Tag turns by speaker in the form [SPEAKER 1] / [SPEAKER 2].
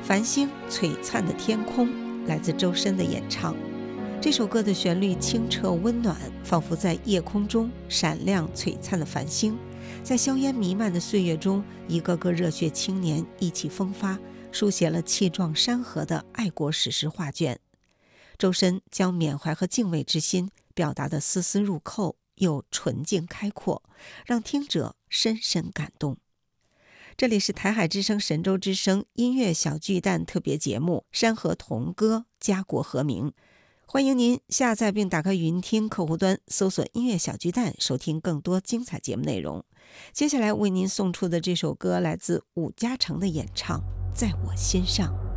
[SPEAKER 1] 繁星璀璨的天空来自周深的演唱。这首歌的旋律清澈温暖，仿佛在夜空中闪亮璀璨的繁星，在硝烟弥漫的岁月中，一个个热血青年意气风发，书写了气壮山河的爱国史诗画卷。周深将缅怀和敬畏之心表达得丝丝入扣，又纯净开阔，让听者深深感动。这里是台海之声神州之声音乐小巨蛋特别节目《山河同歌，家国和鸣》。欢迎您下载并打开语音听客户端，搜索音乐小巨蛋，收听更多精彩节目内容。接下来为您送出的这首歌来自伍嘉诚的演唱《在我心上》。